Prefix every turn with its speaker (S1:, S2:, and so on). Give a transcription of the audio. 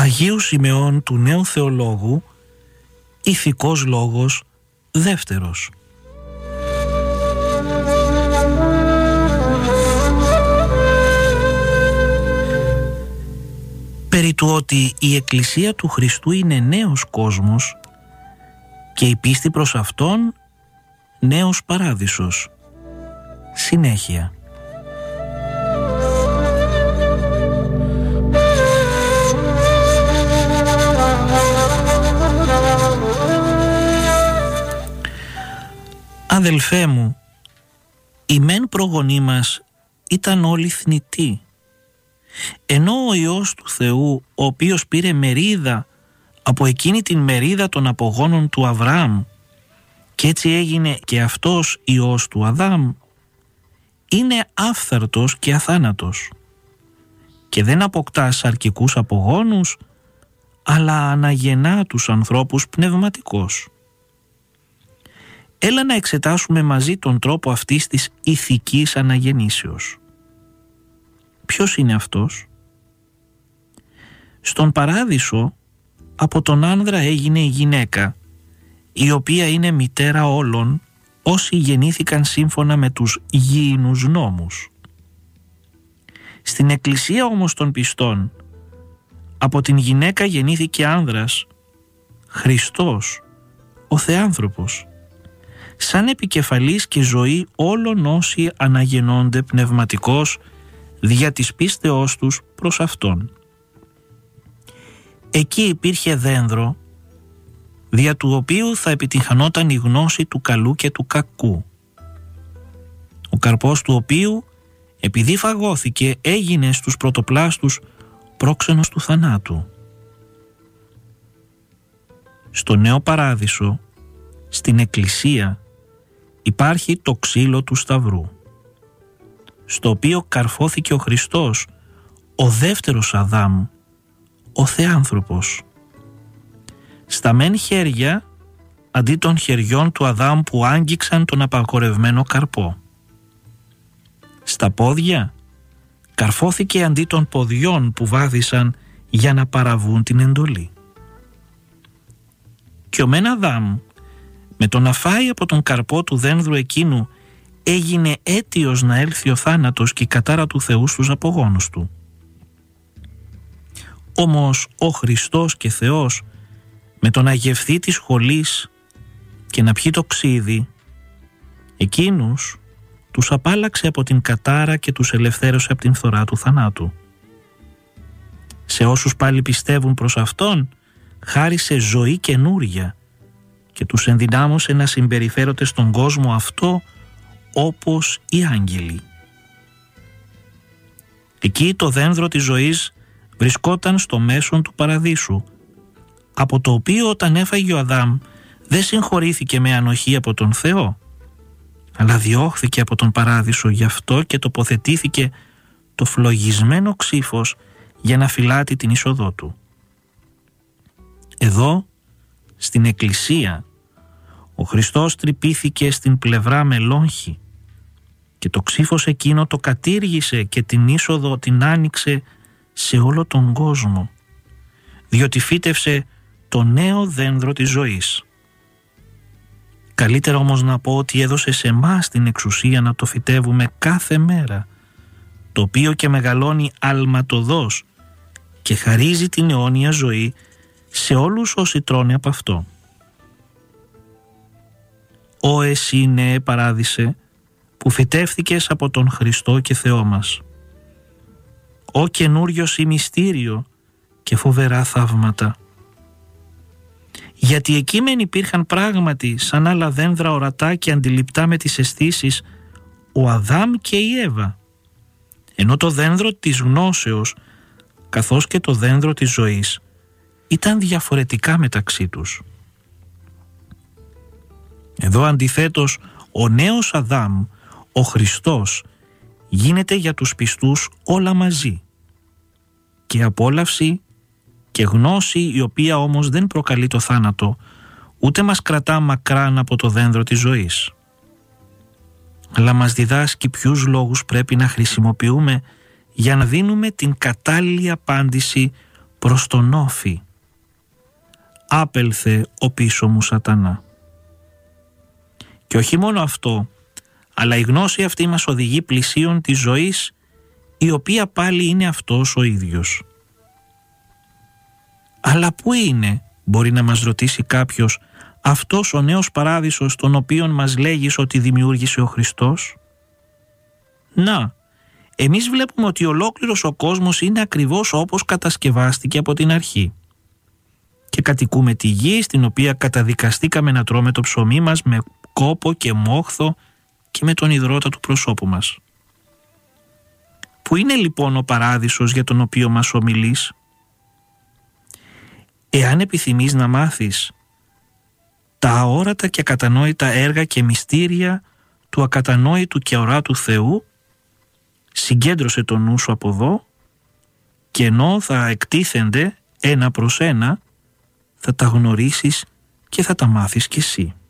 S1: Αγίου Σιμεών του Νέου Θεολόγου, ηθικός λόγος δεύτερος. Περί του ότι η Εκκλησία του Χριστού είναι νέος κόσμος και η πίστη προς Αυτόν νέος παράδεισος. Συνέχεια. Αδελφέ μου, οι μεν προγονείς μας ήταν όλοι θνητοί, ενώ ο Υιός του Θεού, ο οποίος πήρε μερίδα από εκείνη την μερίδα των απογόνων του Αβραάμ και έτσι έγινε και αυτός Υιός του Αδάμ, είναι άφθαρτος και αθάνατος και δεν αποκτά σαρκικούς απογόνους, αλλά αναγεννά τους ανθρώπους πνευματικώς. Έλα να εξετάσουμε μαζί τον τρόπο αυτής της ηθικής αναγεννήσεως. Ποιος είναι αυτός? Στον παράδεισο από τον άνδρα έγινε η γυναίκα, η οποία είναι μητέρα όλων όσοι γεννήθηκαν σύμφωνα με τους γήινους νόμους. Στην Εκκλησία όμως των πιστών, από την γυναίκα γεννήθηκε άνδρας, Χριστός, ο Θεάνθρωπος, σαν επικεφαλής και ζωή όλων όσοι αναγεννώνται πνευματικώς δια της πίστεώς τους προς Αυτόν. Εκεί υπήρχε δένδρο, δια του οποίου θα επιτυχανόταν η γνώση του καλού και του κακού. Ο καρπός του οποίου, επειδή φαγώθηκε, έγινε στους πρωτοπλάστους πρόξενος του θανάτου. Στο νέο παράδεισο, στην Εκκλησία, υπάρχει το ξύλο του Σταυρού, στο οποίο καρφώθηκε ο Χριστός, ο δεύτερος Αδάμ, ο Θεάνθρωπος. Στα μεν χέρια, αντί των χεριών του Αδάμ που άγγιξαν τον απαγορευμένο καρπό. Στα πόδια, καρφώθηκε αντί των ποδιών που βάδισαν για να παραβούν την εντολή. Και ο μεν Αδάμ, με το να φάει από τον καρπό του δένδρου εκείνου, έγινε αίτιος να έλθει ο θάνατος και η κατάρα του Θεού στους απογόνους του. Όμως ο Χριστός και Θεός, με το να γευθεί της σχολής και να πιει το ξύδι, εκείνους τους απάλλαξε από την κατάρα και τους ελευθέρωσε από την φθορά του θανάτου. Σε όσους πάλι πιστεύουν προς Αυτόν, χάρισε ζωή καινούρια και τους ενδυνάμωσε να συμπεριφέρονται στον κόσμο αυτό όπως οι άγγελοι. Εκεί το δένδρο της ζωής βρισκόταν στο μέσον του παραδείσου, από το οποίο όταν έφαγε ο Αδάμ δεν συγχωρήθηκε με ανοχή από τον Θεό, αλλά διώχθηκε από τον παράδεισο, γι' αυτό και τοποθετήθηκε το φλογισμένο ξύφος για να φυλάτει την είσοδό του. Εδώ, στην Εκκλησία, ο Χριστός τρυπήθηκε στην πλευρά με λόγχη και το ξύφος εκείνο το κατήργησε και την είσοδο την άνοιξε σε όλο τον κόσμο, διότι φύτευσε το νέο δένδρο της ζωής. Καλύτερα όμως να πω ότι έδωσε σε εμάς την εξουσία να το φυτεύουμε κάθε μέρα, το οποίο και μεγαλώνει αλματωδώς και χαρίζει την αιώνια ζωή σε όλους όσοι τρώνε από αυτό. Ω εσύ νέε παράδεισε, που φυτεύθηκες από τον Χριστό και Θεό μας. Ω καινούριο ή μυστήριο και φοβερά θαύματα. Γιατί εκεί μεν υπήρχαν πράγματι σαν άλλα δένδρα ορατά και αντιληπτά με τις αισθήσεις ο Αδάμ και η Εύα, ενώ το δένδρο της γνώσεως καθώς και το δένδρο της ζωής ήταν διαφορετικά μεταξύ τους. Εδώ αντιθέτως ο νέος Αδάμ, ο Χριστός, γίνεται για τους πιστούς όλα μαζί και απόλαυση και γνώση, η οποία όμως δεν προκαλεί το θάνατο, ούτε μας κρατά μακράν από το δένδρο της ζωής, αλλά μας διδάσκει ποιους λόγους πρέπει να χρησιμοποιούμε για να δίνουμε την κατάλληλη απάντηση προς τον όφη. Άπελθε ο πίσω μου σατανά. Και όχι μόνο αυτό, αλλά η γνώση αυτή μας οδηγεί πλησίον της ζωής, η οποία πάλι είναι αυτός ο ίδιος. Αλλά πού είναι, μπορεί να μας ρωτήσει κάποιος, αυτός ο νέος παράδεισος τον οποίον μας λέγεις ότι δημιούργησε ο Χριστός? Να, εμείς βλέπουμε ότι ολόκληρος ο κόσμος είναι ακριβώς όπως κατασκευάστηκε από την αρχή. Και κατοικούμε τη γη στην οποία καταδικαστήκαμε να τρώμε το ψωμί μας με κόπο και μόχθο και με τον ιδρώτα του προσώπου μας. Πού είναι λοιπόν ο παράδεισος για τον οποίο μας ομιλείς? Εάν επιθυμείς να μάθεις τα αόρατα και ακατανόητα έργα και μυστήρια του ακατανόητου και οράτου Θεού, συγκέντρωσε το νου σου από εδώ και ενώ θα εκτίθενται ένα προς ένα, θα τα γνωρίσεις και θα τα μάθεις κι εσύ.